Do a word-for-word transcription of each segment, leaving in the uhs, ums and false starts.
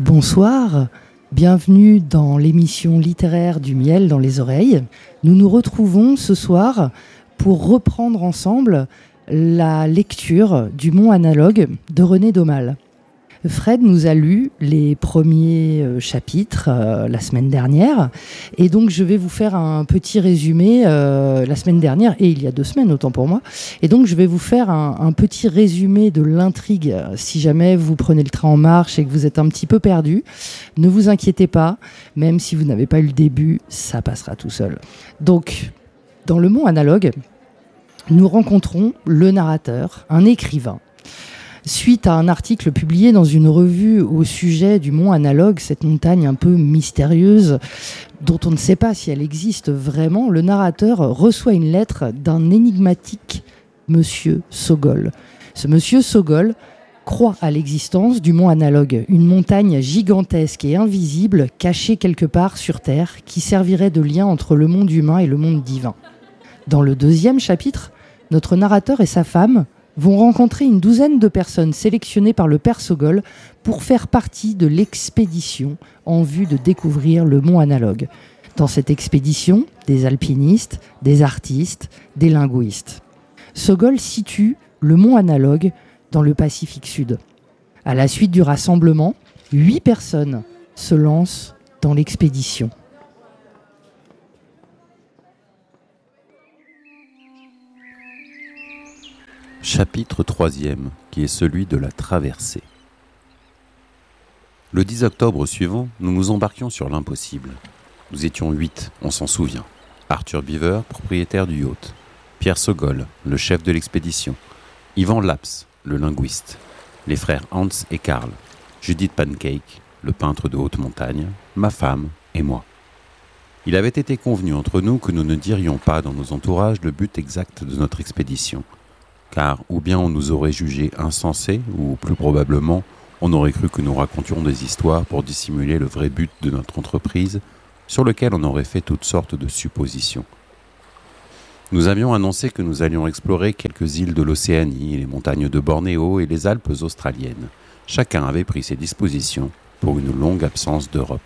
Bonsoir, bienvenue dans l'émission littéraire du miel dans les oreilles. Nous nous retrouvons ce soir pour reprendre ensemble la lecture du Mont Analogue de René Daumal. Fred nous a lu les premiers euh, chapitres euh, la semaine dernière et donc je vais vous faire un petit résumé euh, la semaine dernière et il y a deux semaines, autant pour moi. Et donc je vais vous faire un, un petit résumé de l'intrigue si jamais vous prenez le train en marche et que vous êtes un petit peu perdu. Ne vous inquiétez pas, même si vous n'avez pas eu le début, ça passera tout seul. Donc, dans le Mont Analogue, nous rencontrons le narrateur, un écrivain. Suite à un article publié dans une revue au sujet du Mont Analogue, cette montagne un peu mystérieuse dont on ne sait pas si elle existe vraiment, le narrateur reçoit une lettre d'un énigmatique monsieur Sogol. Ce monsieur Sogol croit à l'existence du Mont Analogue, une montagne gigantesque et invisible cachée quelque part sur Terre qui servirait de lien entre le monde humain et le monde divin. Dans le deuxième chapitre, notre narrateur et sa femme vont rencontrer une douzaine de personnes sélectionnées par le père Sogol pour faire partie de l'expédition en vue de découvrir le Mont Analogue. Dans cette expédition, des alpinistes, des artistes, des linguistes. Sogol situe le Mont Analogue dans le Pacifique Sud. À la suite du rassemblement, huit personnes se lancent dans l'expédition. Chapitre troisième, qui est celui de la traversée. Le dix octobre suivant, nous nous embarquions sur l'impossible. Nous étions huit, on s'en souvient. Arthur Beaver, propriétaire du yacht. Pierre Sogol, le chef de l'expédition. Ivan Laps, le linguiste. Les frères Hans et Karl. Judith Pancake, le peintre de haute montagne. Ma femme et moi. Il avait été convenu entre nous que nous ne dirions pas dans nos entourages le but exact de notre expédition. Car ou bien on nous aurait jugés insensés, ou plus probablement, on aurait cru que nous racontions des histoires pour dissimuler le vrai but de notre entreprise, sur lequel on aurait fait toutes sortes de suppositions. Nous avions annoncé que nous allions explorer quelques îles de l'Océanie, les montagnes de Bornéo et les Alpes australiennes. Chacun avait pris ses dispositions pour une longue absence d'Europe.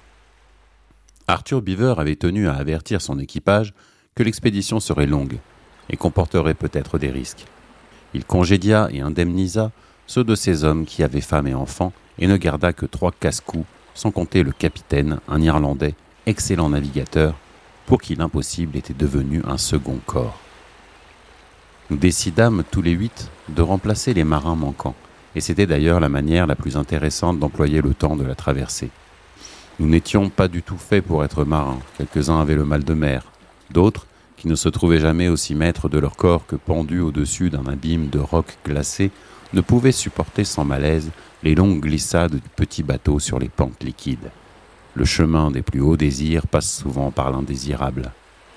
Arthur Beaver avait tenu à avertir son équipage que l'expédition serait longue et comporterait peut-être des risques. Il congédia et indemnisa ceux de ces hommes qui avaient femmes et enfants et ne garda que trois casse-cous, sans compter le capitaine, un Irlandais, excellent navigateur, pour qui l'impossible était devenu un second corps. Nous décidâmes tous les huit de remplacer les marins manquants, et c'était d'ailleurs la manière la plus intéressante d'employer le temps de la traversée. Nous n'étions pas du tout faits pour être marins, quelques-uns avaient le mal de mer, d'autres, qui ne se trouvaient jamais aussi maîtres de leur corps que pendus au-dessus d'un abîme de rocs glacés, ne pouvaient supporter sans malaise les longues glissades du petit bateau sur les pentes liquides. Le chemin des plus hauts désirs passe souvent par l'indésirable.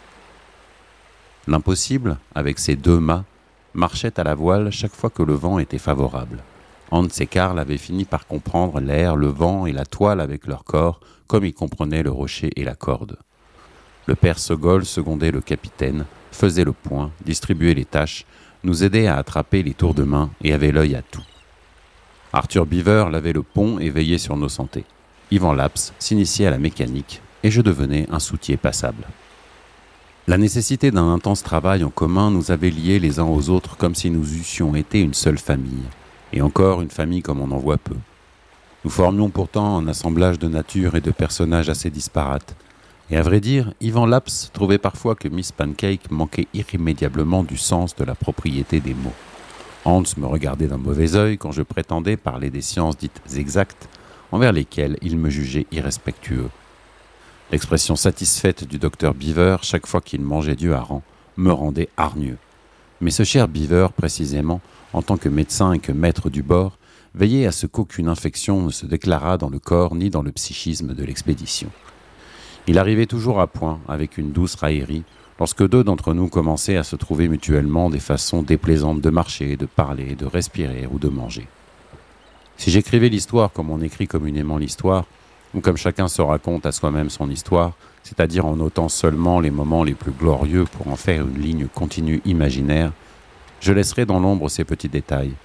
L'impossible, avec ses deux mâts, marchait à la voile chaque fois que le vent était favorable. Hans et Karl avaient fini par comprendre l'air, le vent et la toile avec leur corps, comme ils comprenaient le rocher et la corde. Le père Sogol secondait le capitaine, faisait le point, distribuait les tâches, nous aidait à attraper les tours de main et avait l'œil à tout. Arthur Beaver lavait le pont et veillait sur nos santés. Ivan Laps s'initiait à la mécanique et je devenais un soutier passable. La nécessité d'un intense travail en commun nous avait liés les uns aux autres comme si nous eussions été une seule famille, et encore une famille comme on en voit peu. Nous formions pourtant un assemblage de nature et de personnages assez disparates, et à vrai dire, Ivan Laps trouvait parfois que Miss Pancake manquait irrémédiablement du sens de la propriété des mots. Hans me regardait d'un mauvais œil quand je prétendais parler des sciences dites exactes, envers lesquelles il me jugeait irrespectueux. L'expression satisfaite du docteur Beaver, chaque fois qu'il mangeait du hareng, me rendait hargneux. Mais ce cher Beaver, précisément, en tant que médecin et que maître du bord, veillait à ce qu'aucune infection ne se déclarât dans le corps ni dans le psychisme de l'expédition. Il arrivait toujours à point, avec une douce raillerie, lorsque deux d'entre nous commençaient à se trouver mutuellement des façons déplaisantes de marcher, de parler, de respirer ou de manger. Si j'écrivais l'histoire comme on écrit communément l'histoire, ou comme chacun se raconte à soi-même son histoire, c'est-à-dire en notant seulement les moments les plus glorieux pour en faire une ligne continue imaginaire, je laisserais dans l'ombre ces petits détails,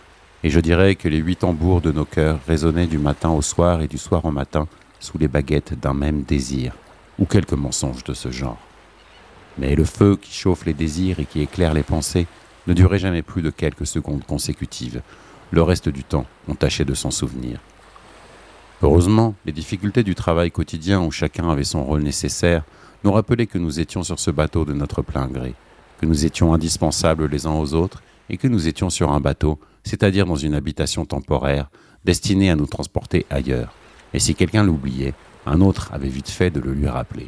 Et je dirais que les huit tambours de nos cœurs résonnaient du matin au soir et du soir au matin sous les baguettes d'un même désir, ou quelques mensonges de ce genre. Mais le feu qui chauffe les désirs et qui éclaire les pensées ne durait jamais plus de quelques secondes consécutives. Le reste du temps, on tâchait de s'en souvenir. Heureusement, les difficultés du travail quotidien où chacun avait son rôle nécessaire nous rappelaient que nous étions sur ce bateau de notre plein gré, que nous étions indispensables les uns aux autres et que nous étions sur un bateau, c'est-à-dire dans une habitation temporaire, destinée à nous transporter ailleurs. Et si quelqu'un l'oubliait, un autre avait vite fait de le lui rappeler.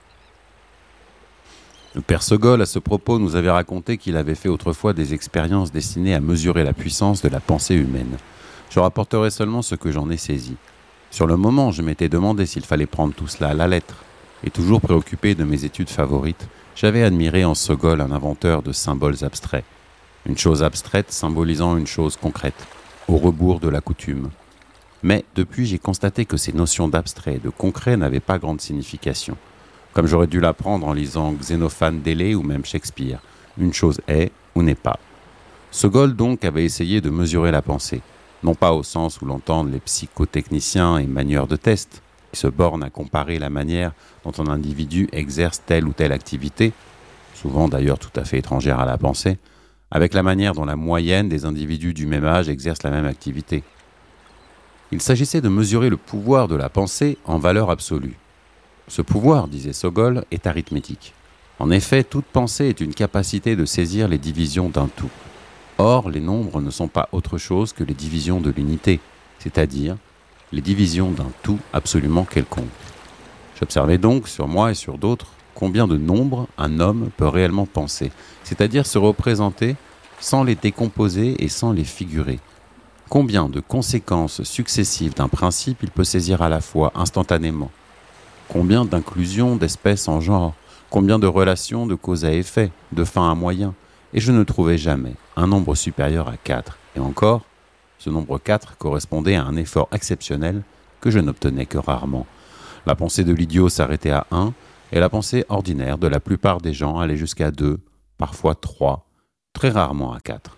Le père Segol, à ce propos, nous avait raconté qu'il avait fait autrefois des expériences destinées à mesurer la puissance de la pensée humaine. Je rapporterai seulement ce que j'en ai saisi. Sur le moment, je m'étais demandé s'il fallait prendre tout cela à la lettre. Et toujours préoccupé de mes études favorites, j'avais admiré en Segol un inventeur de symboles abstraits. Une chose abstraite symbolisant une chose concrète, au rebours de la coutume. Mais depuis, j'ai constaté que ces notions d'abstrait et de concret n'avaient pas grande signification. Comme j'aurais dû l'apprendre en lisant Xénophane d'Élée ou même Shakespeare. Une chose est ou n'est pas. Segol donc avait essayé de mesurer la pensée, non pas au sens où l'entendent les psychotechniciens et manieurs de test, qui se bornent à comparer la manière dont un individu exerce telle ou telle activité, souvent d'ailleurs tout à fait étrangère à la pensée, avec la manière dont la moyenne des individus du même âge exerce la même activité. Il s'agissait de mesurer le pouvoir de la pensée en valeur absolue. Ce pouvoir, disait Segol, est arithmétique. En effet, toute pensée est une capacité de saisir les divisions d'un tout. Or, les nombres ne sont pas autre chose que les divisions de l'unité, c'est-à-dire les divisions d'un tout absolument quelconque. J'observais donc, sur moi et sur d'autres, combien de nombres un homme peut réellement penser, c'est-à-dire se représenter sans les décomposer et sans les figurer. Combien de conséquences successives d'un principe il peut saisir à la fois instantanément. Combien d'inclusions d'espèces en genre, combien de relations de cause à effet, de fin à moyen, et je ne trouvais jamais un nombre supérieur à quatre. Et encore, ce nombre quatre correspondait à un effort exceptionnel que je n'obtenais que rarement. La pensée de l'idiot s'arrêtait à un, et la pensée ordinaire de la plupart des gens allait jusqu'à deux, parfois trois, très rarement à quatre.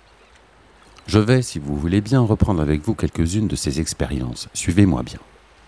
Je vais, si vous voulez bien, reprendre avec vous quelques-unes de ces expériences. Suivez-moi bien.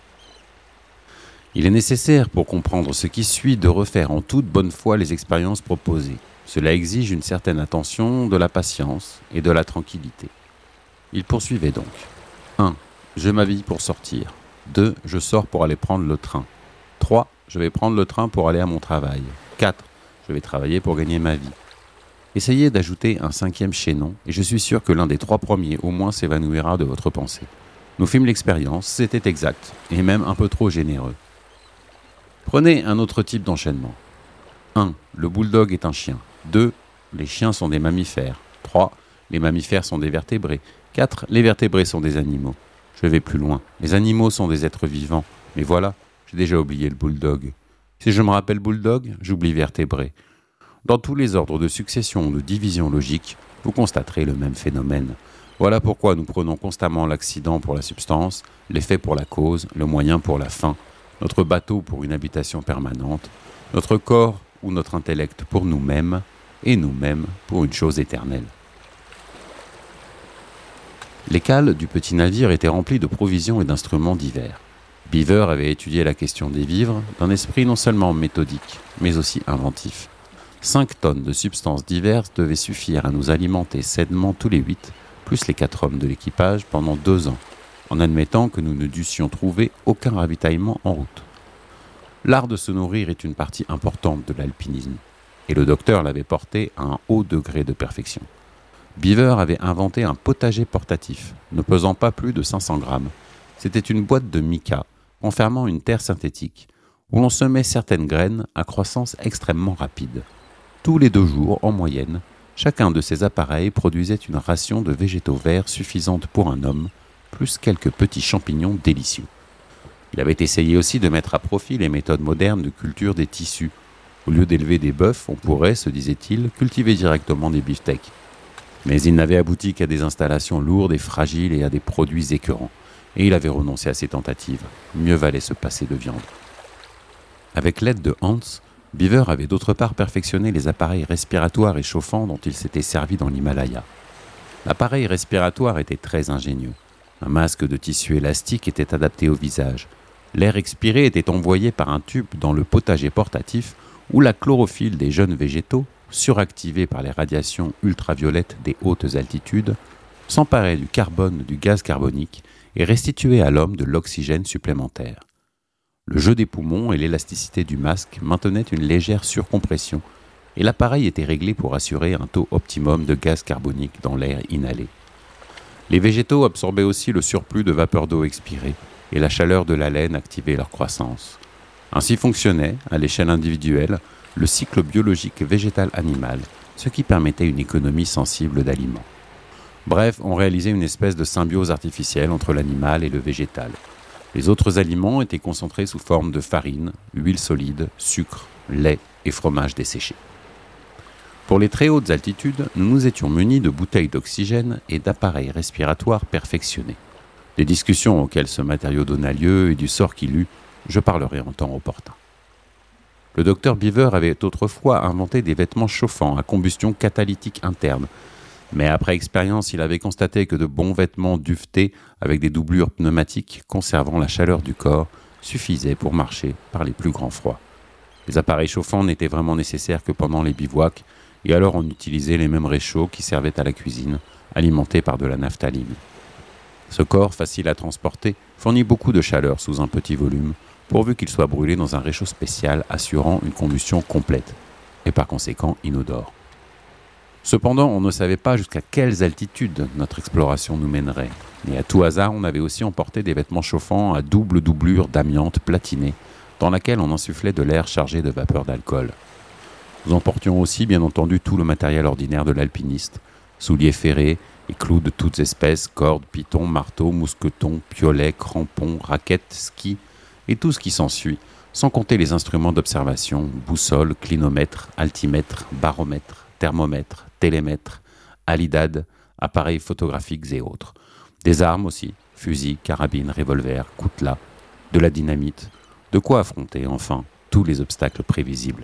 Il est nécessaire, pour comprendre ce qui suit, de refaire en toute bonne foi les expériences proposées. Cela exige une certaine attention, de la patience et de la tranquillité. Il poursuivait donc. un. Je m'habille pour sortir. deux. Je sors pour aller prendre le train. trois. Je vais prendre le train pour aller à mon travail. quatre. Je vais travailler pour gagner ma vie. Essayez d'ajouter un cinquième chaînon, et je suis sûr que l'un des trois premiers au moins s'évanouira de votre pensée. Nous fîmes l'expérience, c'était exact, et même un peu trop généreux. Prenez un autre type d'enchaînement. un. Le bulldog est un chien. deux. Les chiens sont des mammifères. trois. Les mammifères sont des vertébrés. quatre. Les vertébrés sont des animaux. Je vais plus loin. Les animaux sont des êtres vivants. Mais voilà, j'ai déjà oublié le bulldog. Si je me rappelle bulldog, j'oublie vertébré. Dans tous les ordres de succession ou de division logique, vous constaterez le même phénomène. Voilà pourquoi nous prenons constamment l'accident pour la substance, l'effet pour la cause, le moyen pour la fin, notre bateau pour une habitation permanente, notre corps ou notre intellect pour nous-mêmes, et nous-mêmes pour une chose éternelle. Les cales du petit navire étaient remplies de provisions et d'instruments divers. Beaver avait étudié la question des vivres d'un esprit non seulement méthodique, mais aussi inventif. Cinq tonnes de substances diverses devaient suffire à nous alimenter sainement tous les huit, plus les quatre hommes de l'équipage pendant deux ans, en admettant que nous ne dussions trouver aucun ravitaillement en route. L'art de se nourrir est une partie importante de l'alpinisme, et le docteur l'avait porté à un haut degré de perfection. Beaver avait inventé un potager portatif, ne pesant pas plus de cinq cents grammes. C'était une boîte de mica, renfermant une terre synthétique, où l'on semait certaines graines à croissance extrêmement rapide. Tous les deux jours, en moyenne, chacun de ces appareils produisait une ration de végétaux verts suffisante pour un homme, plus quelques petits champignons délicieux. Il avait essayé aussi de mettre à profit les méthodes modernes de culture des tissus. Au lieu d'élever des bœufs, on pourrait, se disait-il, cultiver directement des beefsteaks. Mais il n'avait abouti qu'à des installations lourdes et fragiles et à des produits écœurants. Et il avait renoncé à ses tentatives. Mieux valait se passer de viande. Avec l'aide de Hans, Beaver avait d'autre part perfectionné les appareils respiratoires et chauffants dont il s'était servi dans l'Himalaya. L'appareil respiratoire était très ingénieux. Un masque de tissu élastique était adapté au visage. L'air expiré était envoyé par un tube dans le potager portatif où la chlorophylle des jeunes végétaux, suractivée par les radiations ultraviolettes des hautes altitudes, s'emparait du carbone du gaz carbonique et restituait à l'homme de l'oxygène supplémentaire. Le jeu des poumons et l'élasticité du masque maintenaient une légère surcompression et l'appareil était réglé pour assurer un taux optimum de gaz carbonique dans l'air inhalé. Les végétaux absorbaient aussi le surplus de vapeur d'eau expirée et la chaleur de la laine activait leur croissance. Ainsi fonctionnait, à l'échelle individuelle, le cycle biologique végétal-animal, ce qui permettait une économie sensible d'aliments. Bref, on réalisait une espèce de symbiose artificielle entre l'animal et le végétal. Les autres aliments étaient concentrés sous forme de farine, huile solide, sucre, lait et fromage desséché. Pour les très hautes altitudes, nous nous étions munis de bouteilles d'oxygène et d'appareils respiratoires perfectionnés. Des discussions auxquelles ce matériau donna lieu et du sort qu'il eut, je parlerai en temps opportun. Le docteur Beaver avait autrefois inventé des vêtements chauffants à combustion catalytique interne, mais après expérience, il avait constaté que de bons vêtements duvetés avec des doublures pneumatiques conservant la chaleur du corps suffisaient pour marcher par les plus grands froids. Les appareils chauffants n'étaient vraiment nécessaires que pendant les bivouacs, et alors on utilisait les mêmes réchauds qui servaient à la cuisine, alimentés par de la naphtaline. Ce corps, facile à transporter, fournit beaucoup de chaleur sous un petit volume, pourvu qu'il soit brûlé dans un réchaud spécial assurant une combustion complète, et par conséquent inodore. Cependant, on ne savait pas jusqu'à quelles altitudes notre exploration nous mènerait, et à tout hasard, on avait aussi emporté des vêtements chauffants à double doublure d'amiante platinée, dans laquelle on insufflait de l'air chargé de vapeur d'alcool. Nous emportions aussi, bien entendu, tout le matériel ordinaire de l'alpiniste, souliers ferrés et clous de toutes espèces, cordes, pitons, marteaux, mousquetons, piolets, crampons, raquettes, skis et tout ce qui s'ensuit, sans compter les instruments d'observation, boussole, clinomètre, altimètre, baromètre, thermomètre, télémètre, alidade, appareils photographiques et autres. Des armes aussi, fusils, carabines, revolvers, coutelas, de la dynamite, de quoi affronter enfin tous les obstacles prévisibles.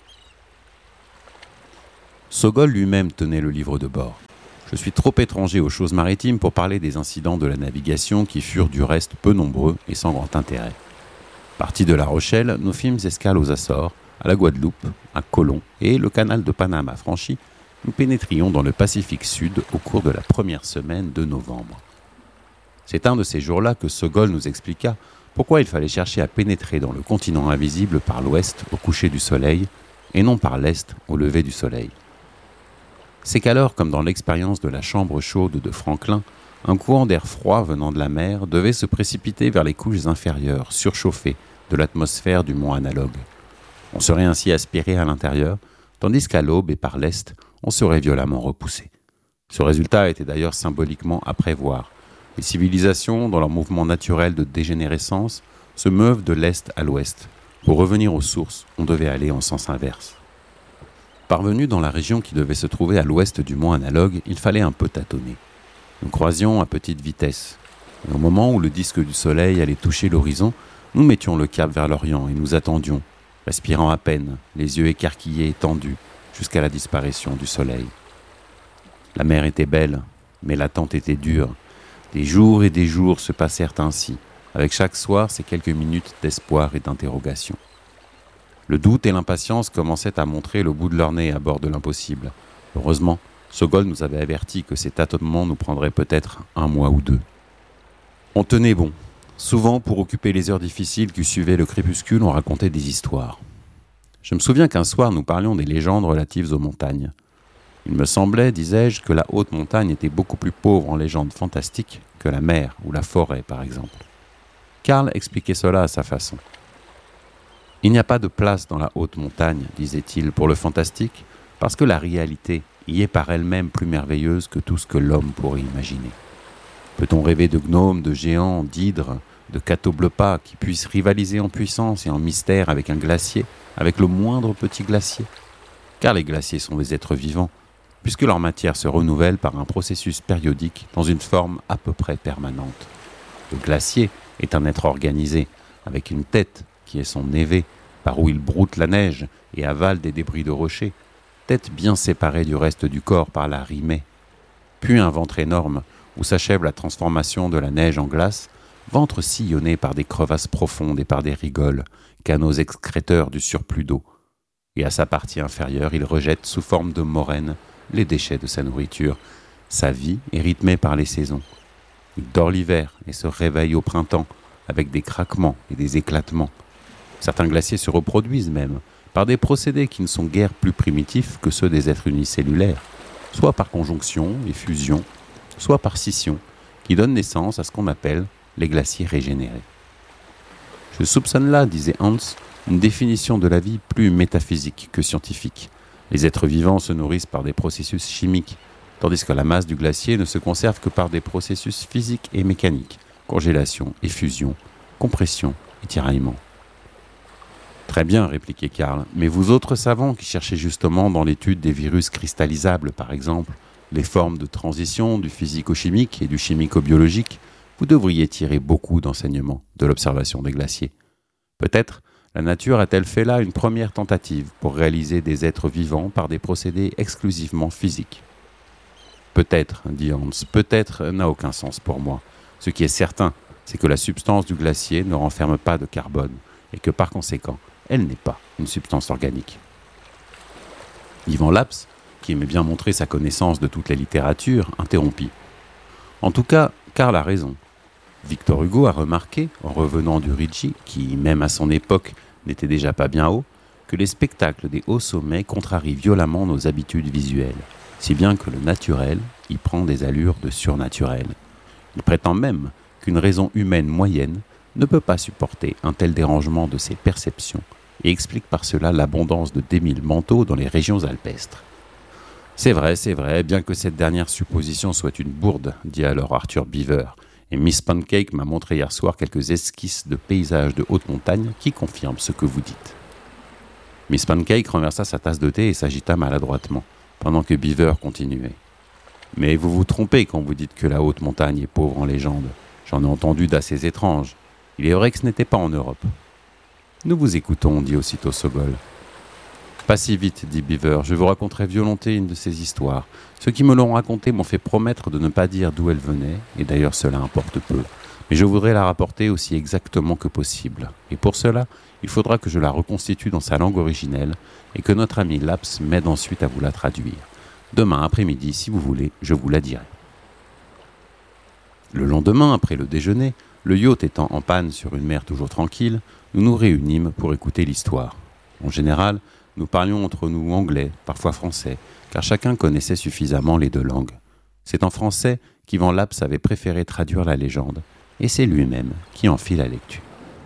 Sogol lui-même tenait le livre de bord. Je suis trop étranger aux choses maritimes pour parler des incidents de la navigation qui furent du reste peu nombreux et sans grand intérêt. Partis de La Rochelle, nous fîmes escale aux Açores, à la Guadeloupe, à Colón et le canal de Panama franchi, nous pénétrions dans le Pacifique Sud au cours de la première semaine de novembre. C'est un de ces jours-là que Sogol nous expliqua pourquoi il fallait chercher à pénétrer dans le continent invisible par l'ouest au coucher du soleil et non par l'est au lever du soleil. C'est qu'alors, comme dans l'expérience de la chambre chaude de Franklin, un courant d'air froid venant de la mer devait se précipiter vers les couches inférieures, surchauffées, de l'atmosphère du mont Analogue. On serait ainsi aspiré à l'intérieur, tandis qu'à l'aube et par l'est, on serait violemment repoussé. Ce résultat était d'ailleurs symboliquement à prévoir. Les civilisations, dans leur mouvement naturel de dégénérescence, se meuvent de l'est à l'ouest. Pour revenir aux sources, on devait aller en sens inverse. Parvenus dans la région qui devait se trouver à l'ouest du mont Analogue, il fallait un peu tâtonner. Nous croisions à petite vitesse. Et au moment où le disque du soleil allait toucher l'horizon, nous mettions le cap vers l'Orient et nous attendions, respirant à peine, les yeux écarquillés et tendus, jusqu'à la disparition du soleil. La mer était belle, mais l'attente était dure. Des jours et des jours se passèrent ainsi, avec chaque soir ces quelques minutes d'espoir et d'interrogation. Le doute et l'impatience commençaient à montrer le bout de leur nez à bord de l'impossible. Heureusement, Sogol nous avait averti que ces tâtonnements nous prendraient peut-être un mois ou deux. On tenait bon. Souvent, pour occuper les heures difficiles qui suivaient le crépuscule, on racontait des histoires. Je me souviens qu'un soir, nous parlions des légendes relatives aux montagnes. Il me semblait, disais-je, que la haute montagne était beaucoup plus pauvre en légendes fantastiques que la mer ou la forêt, par exemple. Karl expliquait cela à sa façon. Il n'y a pas de place dans la haute montagne, disait-il, pour le fantastique, parce que la réalité y est par elle-même plus merveilleuse que tout ce que l'homme pourrait imaginer. Peut-on rêver de gnomes, de géants, d'hydres, de catobleupas qui puissent rivaliser en puissance et en mystère avec un glacier, avec le moindre petit glacier ? Car les glaciers sont des êtres vivants, puisque leur matière se renouvelle par un processus périodique dans une forme à peu près permanente. Le glacier est un être organisé, avec une tête qui est son névé, par où il broute la neige et avale des débris de rochers, tête bien séparée du reste du corps par la rimée. puis un ventre énorme où s'achève la transformation de la neige en glace, ventre sillonné par des crevasses profondes et par des rigoles, canaux excréteurs du surplus d'eau. Et à sa partie inférieure, il rejette sous forme de moraine les déchets de sa nourriture. Sa vie est rythmée par les saisons. Il dort l'hiver et se réveille au printemps avec des craquements et des éclatements. Certains glaciers se reproduisent même par des procédés qui ne sont guère plus primitifs que ceux des êtres unicellulaires, soit par conjonction et fusion, soit par scission, qui donnent naissance à ce qu'on appelle les glaciers régénérés. Je soupçonne là, disait Hans, une définition de la vie plus métaphysique que scientifique. Les êtres vivants se nourrissent par des processus chimiques, tandis que la masse du glacier ne se conserve que par des processus physiques et mécaniques, congélation et fusion, compression et tiraillement. Très bien, répliquait Karl, mais vous autres savants qui cherchez justement dans l'étude des virus cristallisables, par exemple, les formes de transition du physico-chimique et du chimico-biologique, vous devriez tirer beaucoup d'enseignements de l'observation des glaciers. Peut-être la nature a-t-elle fait là une première tentative pour réaliser des êtres vivants par des procédés exclusivement physiques. Peut-être, dit Hans, peut-être n'a aucun sens pour moi. Ce qui est certain, c'est que la substance du glacier ne renferme pas de carbone et que par conséquent, elle n'est pas une substance organique. Ivan Laps, qui aimait bien montrer sa connaissance de toutes les littératures, interrompit. En tout cas, Karl a raison. Victor Hugo a remarqué, en revenant du Rigi, qui, même à son époque, n'était déjà pas bien haut, que les spectacles des hauts sommets contrarient violemment nos habitudes visuelles, si bien que le naturel y prend des allures de surnaturel. Il prétend même qu'une raison humaine moyenne ne peut pas supporter un tel dérangement de ses perceptions et explique par cela l'abondance de démile manteaux dans les régions alpestres. C'est vrai, c'est vrai, bien que cette dernière supposition soit une bourde, dit alors Arthur Beaver, et Miss Pancake m'a montré hier soir quelques esquisses de paysages de haute montagne qui confirment ce que vous dites. Miss Pancake renversa sa tasse de thé et s'agita maladroitement, pendant que Beaver continuait. Mais vous vous trompez quand vous dites que la haute montagne est pauvre en légendes. J'en ai entendu d'assez étranges. Il est vrai que ce n'était pas en Europe. Nous vous écoutons, dit aussitôt Sogol. Pas si vite, dit Beaver, je vous raconterai volontiers une de ces histoires. Ceux qui me l'ont racontée m'ont fait promettre de ne pas dire d'où elle venait, et d'ailleurs cela importe peu. Mais je voudrais la rapporter aussi exactement que possible. Et pour cela, il faudra que je la reconstitue dans sa langue originelle, et que notre ami Laps m'aide ensuite à vous la traduire. Demain après-midi, si vous voulez, je vous la dirai. Le lendemain, après le déjeuner, le yacht étant en panne sur une mer toujours tranquille, nous nous réunîmes pour écouter l'histoire. En général, nous parlions entre nous anglais, parfois français, car chacun connaissait suffisamment les deux langues. C'est en français qu'Ivan Laps avait préféré traduire la légende, et c'est lui-même qui en fit la lecture.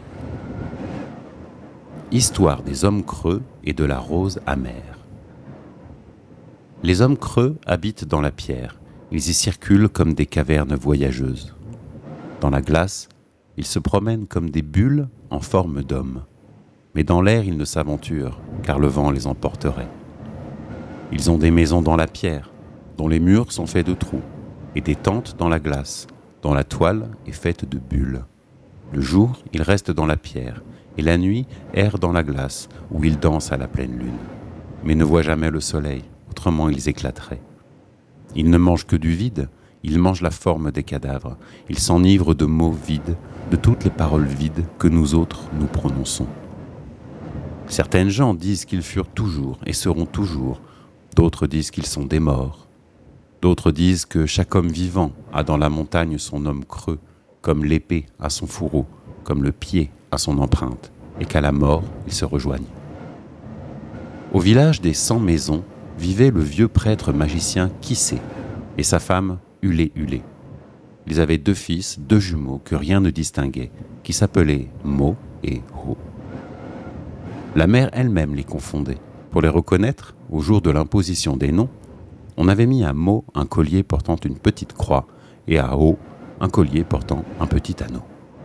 Histoire des hommes creux et de la rose amère. Les hommes creux habitent dans la pierre. Ils y circulent comme des cavernes voyageuses. Dans la glace, ils se promènent comme des bulles en forme d'hommes. Mais dans l'air, ils ne s'aventurent, car le vent les emporterait. Ils ont des maisons dans la pierre, dont les murs sont faits de trous, et des tentes dans la glace, dont la toile est faite de bulles. Le jour, ils restent dans la pierre, et la nuit, errent dans la glace, où ils dansent à la pleine lune. Mais ne voient jamais le soleil, autrement ils éclateraient. Ils ne mangent que du vide, ils mangent la forme des cadavres, ils s'enivrent de mots vides, de toutes les paroles vides que nous autres nous prononçons. Certaines gens disent qu'ils furent toujours et seront toujours, d'autres disent qu'ils sont des morts. D'autres disent que chaque homme vivant a dans la montagne son homme creux, comme l'épée a son fourreau, comme le pied a son empreinte, et qu'à la mort, ils se rejoignent. Au village des cent maisons vivait le vieux prêtre magicien Kissé et sa femme Hulé Hulé. Ils avaient deux fils, deux jumeaux que rien ne distinguait, qui s'appelaient Mo et Ho. La mère elle-même les confondait. Pour les reconnaître, au jour de l'imposition des noms, on avait mis à Mo un collier portant une petite croix et à Ho un collier portant un petit anneau.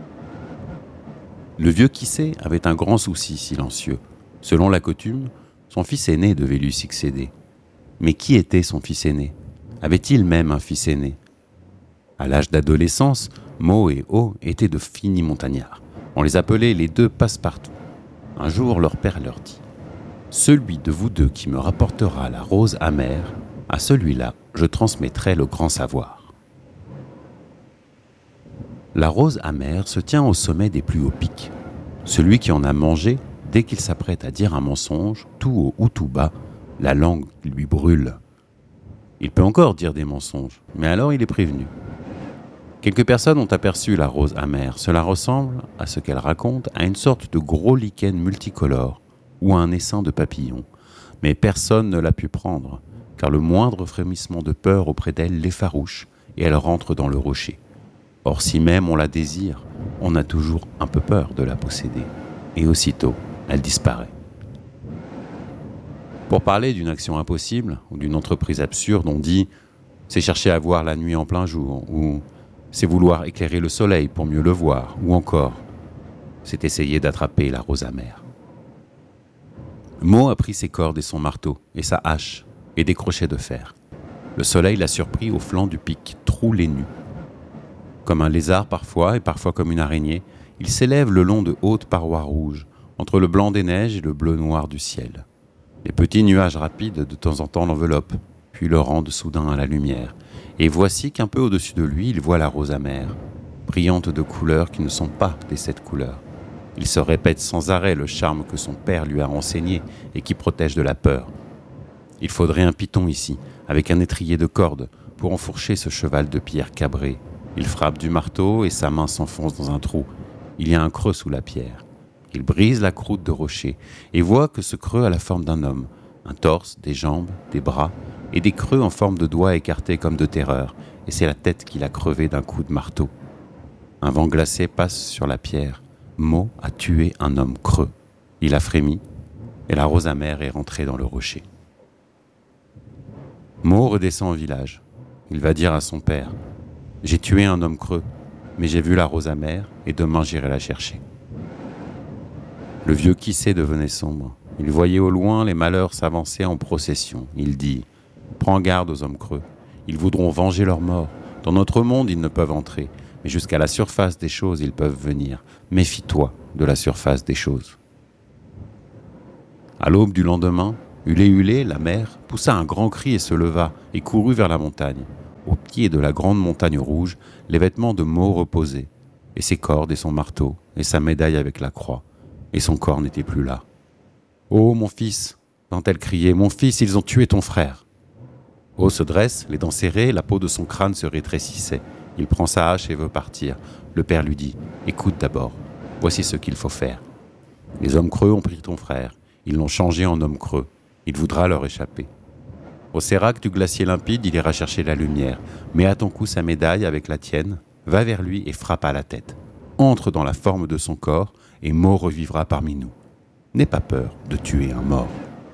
Le vieux Kissé avait un grand souci silencieux. Selon la coutume, son fils aîné devait lui succéder. Mais qui était son fils aîné ? Avait-il même un fils aîné ? À l'âge d'adolescence, Mo et Ho étaient de finis montagnards. On les appelait les deux passe-partout. Un jour, leur père leur dit « Celui de vous deux qui me rapportera la rose amère À celui-là, je transmettrai le grand savoir. La rose amère se tient au sommet des plus hauts pics. Celui qui en a mangé, dès qu'il s'apprête à dire un mensonge, tout haut ou tout bas, la langue lui brûle. Il peut encore dire des mensonges, mais alors il est prévenu. Quelques personnes ont aperçu la rose amère. Cela ressemble, à ce qu'elle raconte, à une sorte de gros lichen multicolore ou à un essaim de papillons. Mais personne ne l'a pu prendre, car le moindre frémissement de peur auprès d'elle l'effarouche et elle rentre dans le rocher. Or, si même on la désire, on a toujours un peu peur de la posséder. Et aussitôt, elle disparaît. Pour parler d'une action impossible ou d'une entreprise absurde, on dit « c'est chercher à voir la nuit en plein jour » ou « c'est vouloir éclairer le soleil pour mieux le voir » ou encore « c'est essayer d'attraper la rose amère ». Mo a pris ses cordes et son marteau, et sa hache, et des crochets de fer. Le soleil l'a surpris au flanc du pic, troulé nu. Comme un lézard parfois, et parfois comme une araignée, il s'élève le long de hautes parois rouges, entre le blanc des neiges et le bleu noir du ciel. Les petits nuages rapides de temps en temps l'enveloppent, puis le rendent soudain à la lumière. Et voici qu'un peu au-dessus de lui, il voit la rose amère, brillante de couleurs qui ne sont pas des sept couleurs. Il se répète sans arrêt le charme que son père lui a enseigné et qui protège de la peur. Il faudrait un python ici, avec un étrier de cordes, pour enfourcher ce cheval de pierre cabré. Il frappe du marteau et sa main s'enfonce dans un trou. Il y a un creux sous la pierre. Il brise la croûte de rocher et voit que ce creux a la forme d'un homme. Un torse, des jambes, des bras et des creux en forme de doigts écartés comme de terreur. Et c'est la tête qu'il a crevée d'un coup de marteau. Un vent glacé passe sur la pierre. Mo a tué un homme creux. Il a frémi et la rose amère est rentrée dans le rocher. Mo redescend au village. Il va dire à son père « J'ai tué un homme creux, mais j'ai vu la rose amère et demain j'irai la chercher. » Le vieux Kissé devenait sombre. Il voyait au loin les malheurs s'avancer en procession. Il dit « Prends garde aux hommes creux. Ils voudront venger leur mort. Dans notre monde, ils ne peuvent entrer. Mais jusqu'à la surface des choses, ils peuvent venir. Méfie-toi de la surface des choses. » À l'aube du lendemain, Ulé-Ulé, la mère, poussa un grand cri et se leva et courut vers la montagne. Au pied de la grande montagne rouge, les vêtements de Mo reposaient, et ses cordes et son marteau, et sa médaille avec la croix, et son corps n'était plus là. « Oh, mon fils !» entend-elle crier, « mon fils, ils ont tué ton frère !» O se dresse, les dents serrées, la peau de son crâne se rétrécissait. Il prend sa hache et veut partir. Le père lui dit « Écoute d'abord, voici ce qu'il faut faire. Les hommes creux ont pris ton frère, ils l'ont changé en homme creux. Il voudra leur échapper. Au sérac du glacier limpide, il ira chercher la lumière. Mets à ton cou sa médaille avec la tienne, va vers lui et frappe à la tête. Entre dans la forme de son corps et Mo revivra parmi nous. N'aie pas peur de tuer un mort. »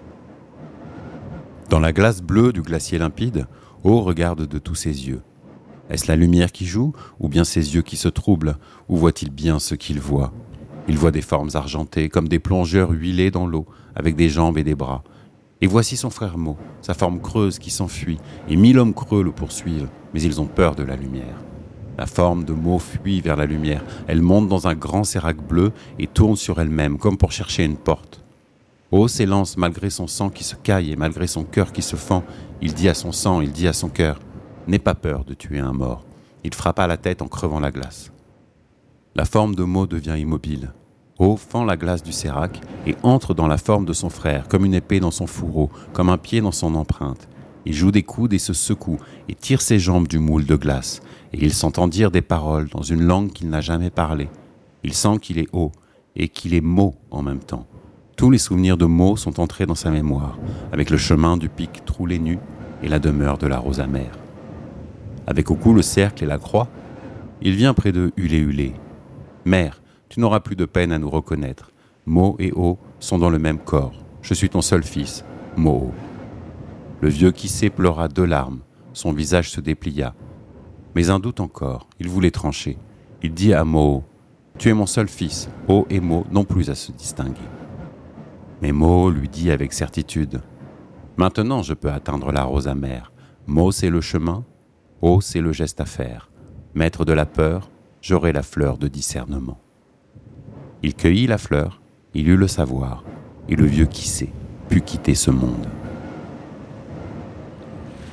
Dans la glace bleue du glacier limpide, O regarde de tous ses yeux. Est-ce la lumière qui joue, ou bien ses yeux qui se troublent, ou voit-il bien ce qu'il voit ? Il voit des formes argentées, comme des plongeurs huilés dans l'eau, avec des jambes et des bras. Et voici son frère Mo, sa forme creuse qui s'enfuit, et mille hommes creux le poursuivent, mais ils ont peur de la lumière. La forme de Mo fuit vers la lumière, elle monte dans un grand sérac bleu et tourne sur elle-même, comme pour chercher une porte. O s'élance malgré son sang qui se caille et malgré son cœur qui se fend. Il dit à son sang, il dit à son cœur, « N'aie pas peur de tuer un mort. » Il frappa la tête en crevant la glace. La forme de Mo devient immobile. O fend la glace du sérac et entre dans la forme de son frère, comme une épée dans son fourreau, comme un pied dans son empreinte. Il joue des coudes et se secoue et tire ses jambes du moule de glace. Et il s'entend dire des paroles dans une langue qu'il n'a jamais parlée. Il sent qu'il est O et qu'il est Mo en même temps. Tous les souvenirs de Mo sont entrés dans sa mémoire, avec le chemin du pic troulé nu et la demeure de la rose amère. Avec au cou le cercle et la croix, il vient près de Ulé-Ulé. « Mère, tu n'auras plus de peine à nous reconnaître. Mo et O sont dans le même corps. Je suis ton seul fils, Mo. » Le vieux Kissé pleura deux larmes. Son visage se déplia. Mais un doute encore, il voulait trancher. Il dit à Mo, « Tu es mon seul fils. O et Mo n'ont plus à se distinguer. » Mais Mo lui dit avec certitude, « Maintenant je peux atteindre la rose amère. Mo c'est le chemin, O c'est le geste à faire. Maître de la peur, j'aurai la fleur de discernement. » Il cueillit la fleur, il eut le savoir, et le vieux Kissé put quitter ce monde.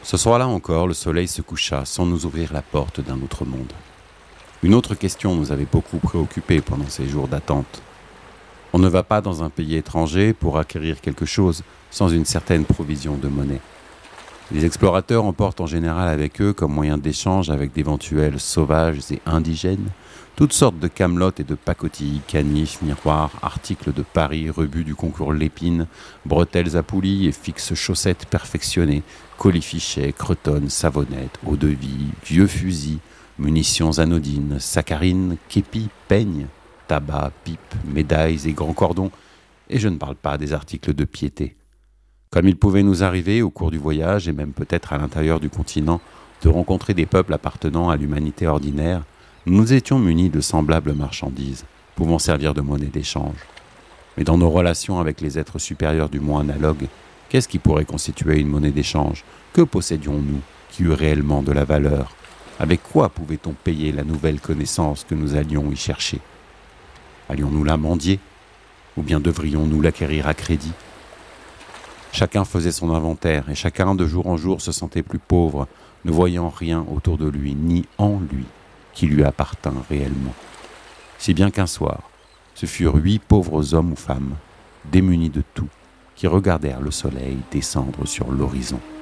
Ce soir-là encore, le soleil se coucha sans nous ouvrir la porte d'un autre monde. Une autre question nous avait beaucoup préoccupés pendant ces jours d'attente. On ne va pas dans un pays étranger pour acquérir quelque chose sans une certaine provision de monnaie. Les explorateurs emportent en général avec eux, comme moyen d'échange avec d'éventuels sauvages et indigènes, toutes sortes de camelotes et de pacotilles, canifs, miroirs, articles de Paris, rebuts du concours Lépine, bretelles à poulies et fixes chaussettes perfectionnées, colifichets, cretonnes, savonnettes, eau de vie, vieux fusils, munitions anodines, saccharines, képis, peignes, tabac, pipes, médailles et grands cordons, et je ne parle pas des articles de piété. Comme il pouvait nous arriver au cours du voyage, et même peut-être à l'intérieur du continent, de rencontrer des peuples appartenant à l'humanité ordinaire, nous étions munis de semblables marchandises, pouvant servir de monnaie d'échange. Mais dans nos relations avec les êtres supérieurs du monde analogue, qu'est-ce qui pourrait constituer une monnaie d'échange? Que possédions-nous qui eût réellement de la valeur? Avec quoi pouvait-on payer la nouvelle connaissance que nous allions y chercher? Allions-nous la mendier? Ou bien devrions-nous l'acquérir à crédit? Chacun faisait son inventaire, et chacun de jour en jour se sentait plus pauvre, ne voyant rien autour de lui, ni en lui, qui lui appartint réellement. Si bien qu'un soir, ce furent huit pauvres hommes ou femmes, démunis de tout, qui regardèrent le soleil descendre sur l'horizon.